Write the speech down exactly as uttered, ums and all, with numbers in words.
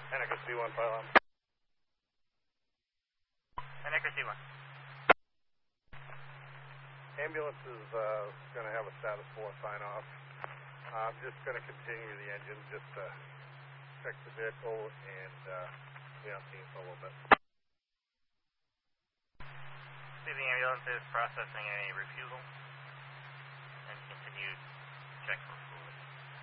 Anchor C one pylon. Anchor C one. Ambulance is uh, going to have a status four sign off. Uh, I'm just going to continue the engine just to check the vehicle and uh, be on scene for a little bit. See the ambulance is processing a refusal and continued check from